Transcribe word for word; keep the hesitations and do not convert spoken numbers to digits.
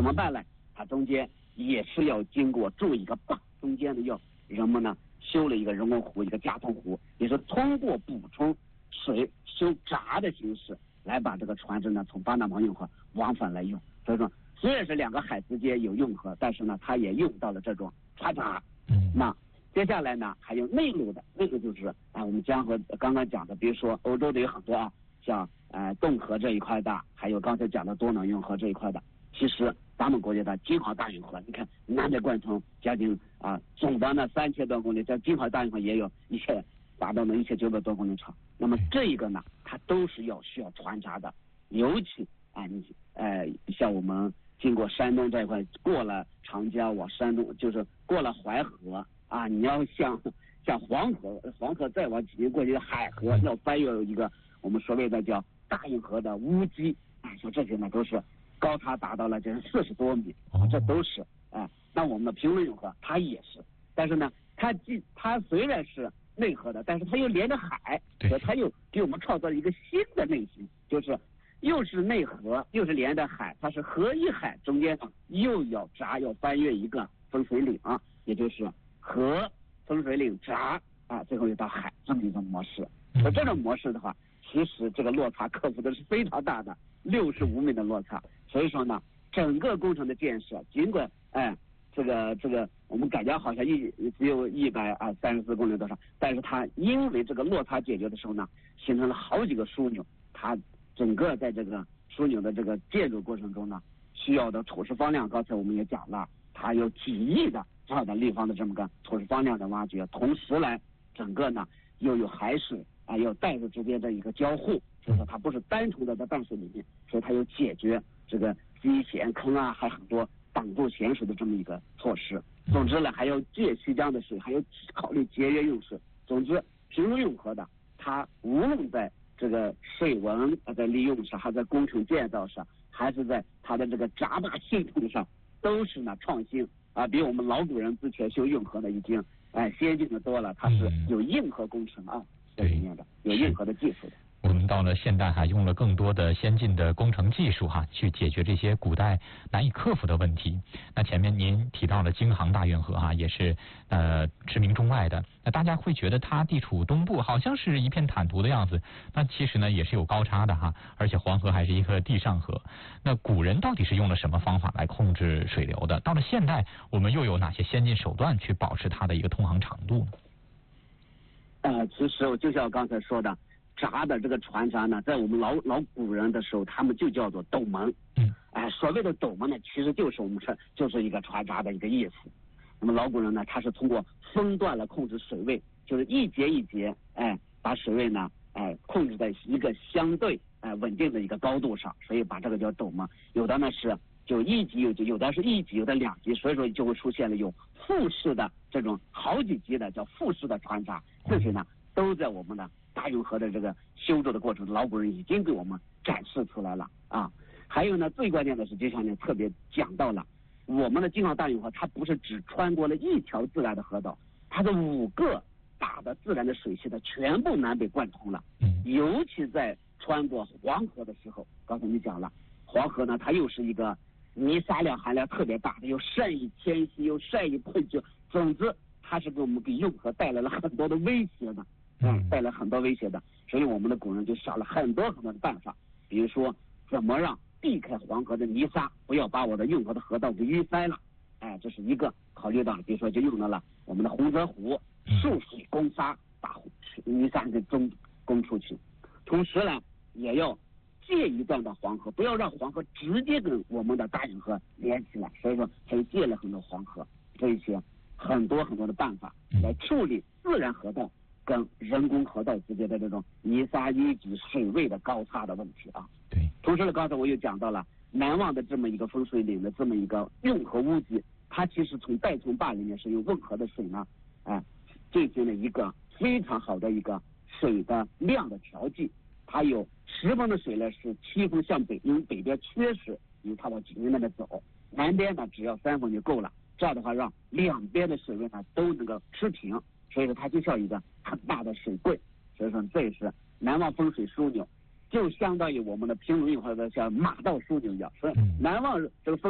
怎么办呢？它中间也是要经过筑一个坝，中间呢要人们呢修了一个人工湖，一个加通湖，也是通过补充水修闸的形式来把这个船只呢从巴拿马运河往返来用。所以说虽然是两个海之间有运河，但是呢它也用到了这种船闸。 嗯， 那接下来呢还有内陆的，内陆就是啊、呃、我们江河刚刚讲的，比如说欧洲的有很多啊，像呃洞河这一块的，还有刚才讲的多瑙运河这一块的。其实咱们国家的京杭大运河，你看南北贯通将近啊、呃、总的呢三千多公里，在京杭大运河也有一千达到了一千九百多公里长。那么这一个呢，它都是要需要船闸的，尤其啊你呃像我们经过山东这一块，过了长江往山东，就是过了淮河啊，你要像像黄河，黄河再往几过去的海河，要翻越一个我们所谓的叫大运河的乌鸡啊，像这些呢都是高差达到了就是四十多米，这都是啊。那我们的平伦运河它也是，但是呢，它既它虽然是内河的，但是它又连着海，所以它又给我们创造了一个新的类型，就是又是内河又是连着海，它是河与海中间呢又要闸要翻越一个分水岭啊，也就是河分水岭闸啊，最后又到海这么一种模式。那这种模式的话，其实这个落差克服的是非常大的，六十五米的落差。所以说呢，整个工程的建设，尽管哎这个这个我们感觉好像一只有一百啊三十四公里多少，但是它因为这个落差解决的时候呢，形成了好几个枢纽，它整个在这个枢纽的这个建筑过程中呢，需要的土石方量，刚才我们也讲了，它有几亿的这样的立方的这么个土石方量的挖掘，同时来整个呢又有海水啊，有淡水之间的一个交互，所以说它不是单纯的在淡水里面，所以它有解决这个积咸坑啊，还很多挡住咸水的这么一个措施。总之呢，还要借硼江的水，还有考虑节约用水。总之，平伦运河的它无论在这个水文在利用上，还在工程建造上，还是在它的这个闸坝系统上，都是呢创新啊，比我们老古人之前修运河的已经哎先进的多了。它是有硬核工程啊，在里面的有硬核的技术的。 我们到了现代哈，用了更多的先进的工程技术哈，去解决这些古代难以克服的问题。那前面您提到了京杭大运河哈，也是呃驰名中外的。那大家会觉得它地处东部，好像是一片坦途的样子。那其实呢，也是有高差的哈，而且黄河还是一个地上河。那古人到底是用了什么方法来控制水流的？到了现代，我们又有哪些先进手段去保持它的一个通航长度呢？ 呃，其实我就像我刚才说的。闸的这个船闸呢，在我们老老古人的时候，他们就叫做斗门。 嗯， 哎，所谓的斗门呢，其实就是我们说就是一个船闸的一个意思。那么老古人呢，他是通过分段来控制水位，就是一节一节，哎，把水位呢，哎，控制在一个相对哎稳定的一个高度上，所以把这个叫斗门。有的呢是就一级有级，有的是一级，有的两级，所以说就会出现了有复式的这种好几级的叫复式的船闸，这些呢都在我们的大运河的这个修筑的过程，老古人已经给我们展示出来了啊。还有呢，最关键的是，就像你特别讲到了，我们的京杭大运河，它不是只穿过了一条自然的河道，它的五个大的自然的水系的全部南北贯通了。尤其在穿过黄河的时候，刚才你讲了，黄河呢，它又是一个泥沙量含量特别大的，又善于迁徙，又善于喷救，总之，它是给我们给运河带来了很多的威胁的。嗯，带来很多威胁的，所以我们的古人就想了很多很多的办法，比如说怎么让避开黄河的泥沙，不要把我的运河的河道给淤塞了，哎，这是一个考虑到了，比如说就用到了我们的洪泽湖蓄水攻沙，把泥沙给中攻出去，同时呢也要借一段的黄河，不要让黄河直接跟我们的大运河连起来，所以说他就借了很多黄河，这一些很多很多的办法来处理自然河道跟人工河道之间的这种泥沙淤积水位的高差的问题啊。 对。 同时呢，刚才我又讲到了南望的这么一个分水岭的这么一个运河污积，它其实从岱从坝里面是用运河的水呢，哎，进行了一个非常好的一个水的量的调剂。它有十分的水呢是七分向北，因为北边缺水，因为它往济宁那边走；南边呢只要三分就够了。这样的话，让两边的水位呢都能够持平。所以说它就像一个很大的水柜，所以说这也是南望分水枢纽，就相当于我们的平伦运河的像马道枢纽一样，所以南望这个分